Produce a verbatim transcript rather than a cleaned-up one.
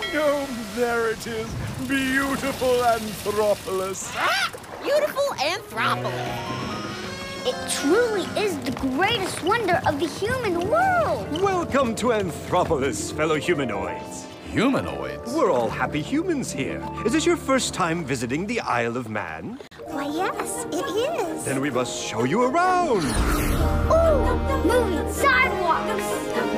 Oh, there it is. Beautiful Anthropolis. Ah, beautiful Anthropolis. It truly is the greatest wonder of the human world. Welcome to Anthropolis, fellow humanoids. Humanoids? We're all happy humans here. Is this your first time visiting the Isle of Man? Why, yes, it is. Then we must show you around. Ooh, moving sidewalks.